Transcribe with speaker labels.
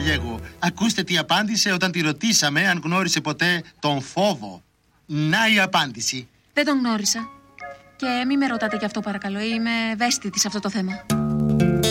Speaker 1: Γαλιέγο. Ακούστε τι απάντησε όταν τη ρωτήσαμε αν γνώρισε ποτέ τον φόβο. Να η απάντηση.
Speaker 2: Δεν τον γνώρισα. Και μη με ρωτάτε κι αυτό παρακαλώ. Είμαι ευαίσθητη σε αυτό το θέμα.